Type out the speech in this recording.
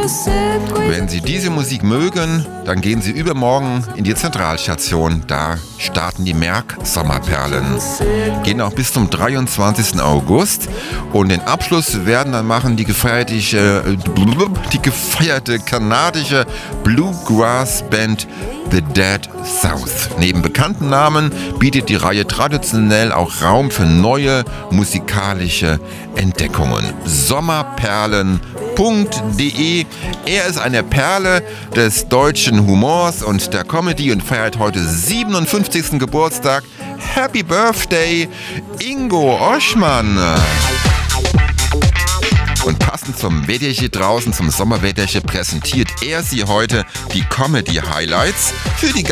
Wenn Sie diese Musik mögen, dann gehen Sie übermorgen in die Zentralstation. Da starten die Merck-Sommerperlen. Gehen auch bis zum 23. August. Und den Abschluss werden dann machen die gefeierte kanadische Bluegrass-Band The Dead South. Neben bekannten Namen bietet die Reihe traditionell auch Raum für neue musikalische Entdeckungen. Sommerperlen.de. Er ist eine Perle des deutschen Humors und der Comedy und feiert heute 57. Geburtstag. Happy Birthday, Ingo Oschmann! Und passend zum Wetterchen draußen, zum Sommerwetterchen, präsentiert er Sie heute die Comedy-Highlights für die